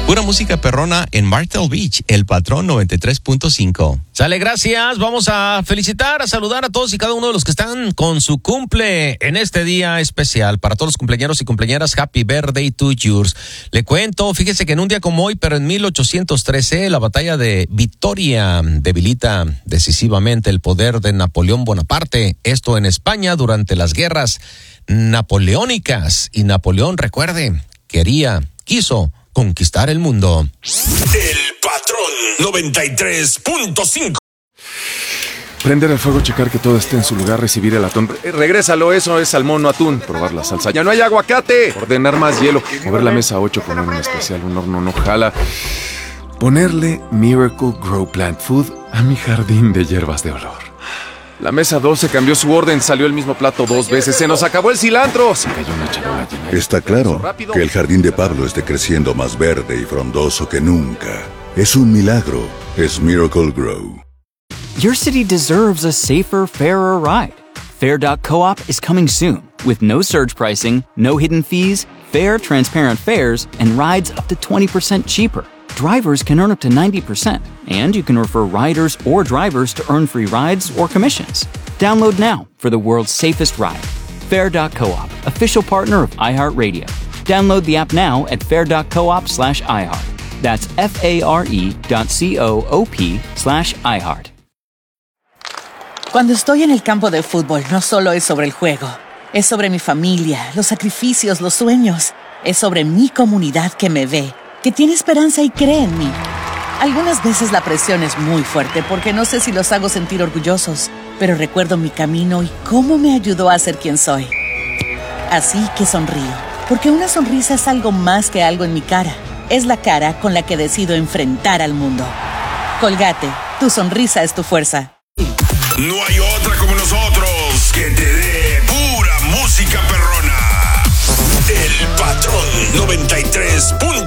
Pura música perrona en Myrtle Beach, El Patrón 93.5. Sale, gracias. Vamos a felicitar, a saludar a todos y cada uno de los que están con su cumple en este día especial. Para todos los cumpleañeros y cumpleañeras, Happy Birthday to yours. Le cuento, fíjese que en un día como hoy, pero en 1813, la batalla de Vitoria debilita decisivamente el poder de Napoleón Bonaparte. Esto en España durante las guerras napoleónicas. Y Napoleón, recuerde, quiso conquistar el mundo. El Patrón 93.5. Prender el fuego, checar que todo esté en su lugar, recibir el atún. Regrésalo, eso es salmón, no atún. Probar la salsa. ¡Ya no hay aguacate! Ordenar más hielo. Mover la mesa 8, poner un especial, un horno no jala. Ponerle Miracle Grow Plant Food a mi jardín de hierbas de olor. La mesa 12 cambió su orden, salió el mismo plato 2 veces. ¡Se nos acabó el cilantro! Se cayó una charola llena. Está claro que el jardín de Pablo esté creciendo más verde y frondoso que nunca. Es un milagro. Es Miracle Grow. Your city deserves a safer, fairer ride. Fair.coop is coming soon with no surge pricing, no hidden fees, fair, transparent fares, and rides up to 20% cheaper. Drivers can earn up to 90%, and you can refer riders or drivers to earn free rides or commissions. Download now for the world's safest ride. Fair.coop, official partner of iHeartRadio. Download the app now at fair.coop/iHeart. That's FARE.coop/iHeart. Cuando estoy en el campo de fútbol, no solo es sobre el juego. Es sobre mi familia, los sacrificios, los sueños. Es sobre mi comunidad que me ve, que tiene esperanza y cree en mí. Algunas veces la presión es muy fuerte porque no sé si los hago sentir orgullosos, pero recuerdo mi camino y cómo me ayudó a ser quien soy. Así que sonrío, porque una sonrisa es algo más que algo en mi cara. Es la cara con la que decido enfrentar al mundo. Colgate, tu sonrisa es tu fuerza. No hay otra como nosotros que te dé pura música perrona. El Patrón 93.